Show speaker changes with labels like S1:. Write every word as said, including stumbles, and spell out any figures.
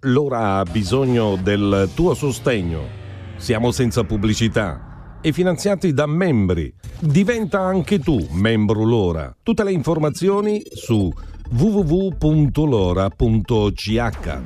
S1: L'ora ha bisogno del tuo sostegno. Siamo senza pubblicità e finanziati da membri. Diventa anche tu membro L'ora. Tutte le informazioni su w w w punto lora punto c h.